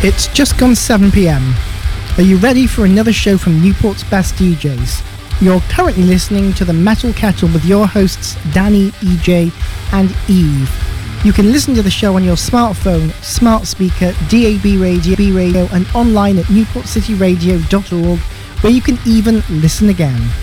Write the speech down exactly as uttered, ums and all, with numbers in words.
It's just gone seven p.m. Are you ready for another show from Newport's best D Js? You're currently listening to the Metal Kettle with your hosts Danny, E J and Eve. You can listen to the show on your smartphone, smart speaker, D A B radio, B radio and online at newport city radio dot org, where you can even listen again.